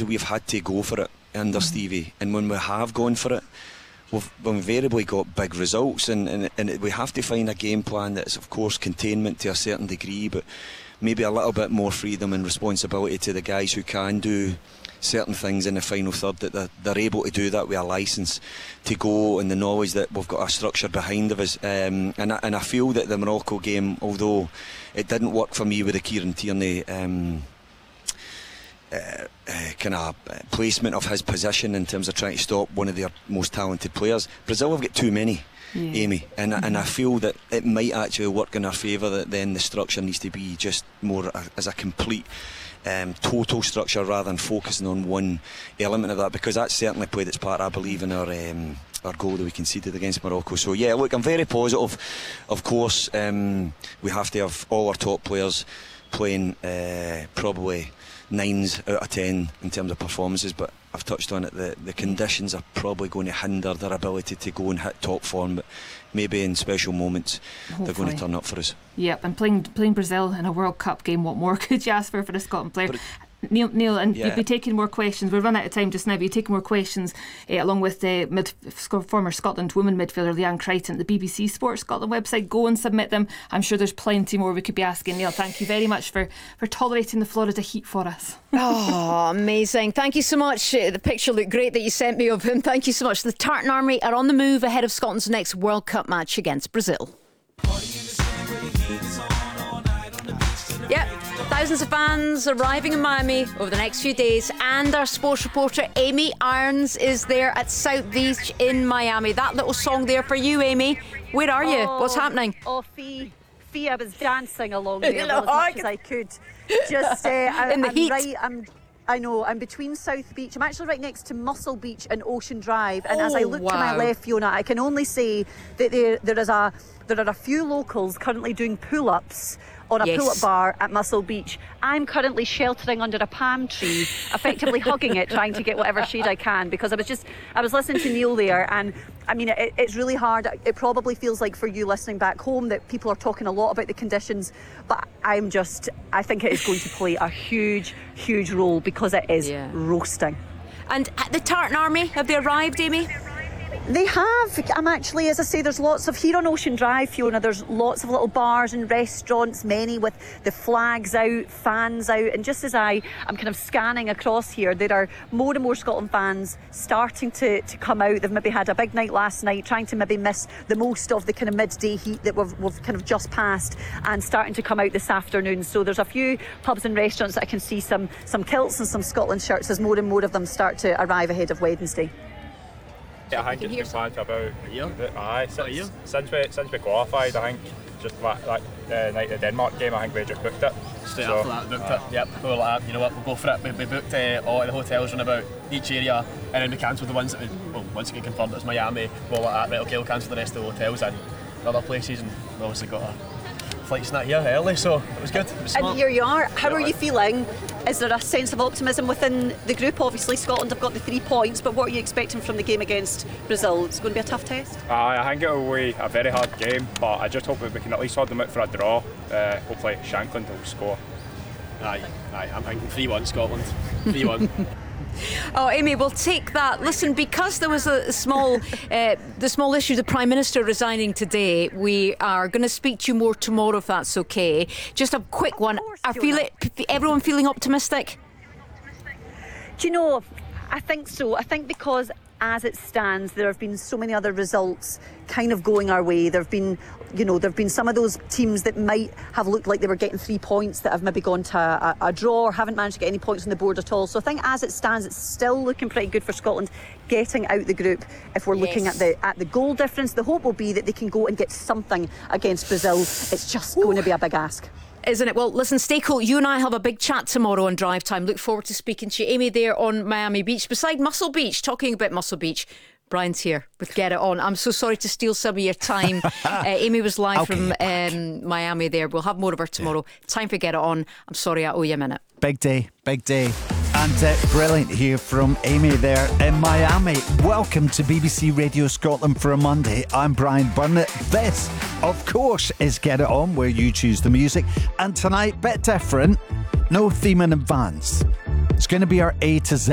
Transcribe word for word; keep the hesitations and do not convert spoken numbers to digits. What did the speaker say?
times we've had to go for it under mm-hmm. Stevie, and when we have gone for it, we've invariably got big results, and, and, and we have to find a game plan that's, of course, containment to a certain degree, but maybe a little bit more freedom and responsibility to the guys who can do certain things in the final third, that they're, they're able to do that with a licence to go, and the knowledge that we've got a structure behind of us. Um, and, I, and I feel that the Morocco game, although it didn't work for me with the Kieran Tierney um, uh, uh, kind of placement of his position in terms of trying to stop one of their most talented players, Brazil have got too many. Yeah. Amy, and, mm-hmm. and I feel that it might actually work in our favour, that then the structure needs to be just more a, as a complete um, total structure rather than focusing on one element of that, because that's certainly played its part, I believe, in our um, our goal that we conceded against Morocco. So yeah, look, I'm very positive. Of course, um, we have to have all our top players playing uh, probably nines out of ten in terms of performances, but I've touched on it, the, the conditions are probably going to hinder their ability to go and hit top form, but maybe in special moments Hopefully. They're going to turn up for us. Yep, and playing playing Brazil in a World Cup game, what more could you ask for for a Scotland player? But Neil, Neil, and yeah. you'll be taking more questions. We've run out of time just now, but you're taking more questions uh, along with the mid, former Scotland women midfielder Leanne Crichton at the B B C Sports Scotland website. Go and submit them. I'm sure there's plenty more we could be asking. Neil, thank you very much for, for tolerating the Florida heat for us. Oh, amazing. Thank you so much. Uh, the picture looked great that you sent me of him. Thank you so much. The Tartan Army are on the move ahead of Scotland's next World Cup match against Brazil. Yep. Thousands of fans arriving in Miami over the next few days, and our sports reporter Amy Irons is there at South Beach in Miami. That little song there for you, Amy. Where are you? Oh, What's happening? Oh, Fee, Fee, I was dancing along there well, as much as I could. Just uh, I, in the I'm heat. Right, I'm, I know, I'm between South Beach. I'm actually right next to Muscle Beach and Ocean Drive. And oh, as I look wow. to my left, Fiona, I can only say that there there is a there are a few locals currently doing pull-ups on a yes. pull-up bar at Muscle Beach. I'm currently sheltering under a palm tree, effectively hugging it, trying to get whatever shade I can, because I was just, I was listening to Neil there, and I mean, it, it's really hard. It probably feels like for you listening back home that people are talking a lot about the conditions, but I'm just, I think it is going to play a huge, huge role, because it is yeah. roasting. And the Tartan Army, have they arrived, Amy? They have. I'm actually, as I say, there's lots of, here on Ocean Drive, Fiona, there's lots of little bars and restaurants, many with the flags out, fans out, and just as I am kind of scanning across here, there are more and more Scotland fans starting to, to come out. They've maybe had a big night last night, trying to maybe miss the most of the kind of midday heat that we've, we've kind of just passed, and starting to come out this afternoon. So there's a few pubs and restaurants that I can see some, some kilts and some Scotland shirts as more and more of them start to arrive ahead of Wednesday. Yeah, I think it's been planned for about a year. Aye, since, since we since we qualified, I think just that, that uh, night the Denmark game, I think we just booked it. Straight so, after that, booked uh, it. Yep, we were like, you know what, we'll go for it. We, we booked uh, all the hotels around about each area, and then we cancelled the ones that we, well, once it got confirmed it was Miami, we were like, right, okay, we'll cancel the rest of the hotels and other places, and we obviously got a flights in that here early, so it was good. It was smart. And here you are. How yeah, are you feeling? Is there a sense of optimism within the group? Obviously Scotland have got the three points, but what are you expecting from the game against Brazil? It's going to be a tough test. Uh, I think it'll be a very hard game, but I just hope that we can at least hold them out for a draw. Uh, hopefully Shankland will score. Aye, aye, I'm thinking three one Scotland. three one. Oh, Amy, we'll take that. Listen, because there was a small, uh, the small issue, the Prime Minister resigning today, we are going to speak to you more tomorrow, if that's okay. Just a quick one. I feel it. Everyone feeling optimistic? Do you know, I think so. I think because as it stands, there have been so many other results kind of going our way. There have been, you know, there have been some of those teams that might have looked like they were getting three points that have maybe gone to a, a draw or haven't managed to get any points on the board at all. So I think as it stands, it's still looking pretty good for Scotland getting out the group. If we're yes. looking at the at the goal difference, the hope will be that they can go and get something against Brazil. It's just Ooh. going to be a big ask. Isn't it? Well, listen, stay cool. You and I have a big chat tomorrow on Drive Time. Look forward to speaking to you. Amy there on Miami Beach, beside Muscle Beach, talking about Muscle Beach. Brian's here with Get It On. I'm so sorry to steal some of your time. uh, Amy was live okay, from um, Miami there. We'll have more of her tomorrow. Yeah. Time for Get It On. I'm sorry, I owe you a minute. Big day, big day. And uh, brilliant to hear from Amy there in Miami. Welcome to B B C Radio Scotland for a Monday. I'm Brian Burnett. This, of course, is Get It On, where you choose the music. And tonight, bit different. No theme in advance. It's going to be our A to Z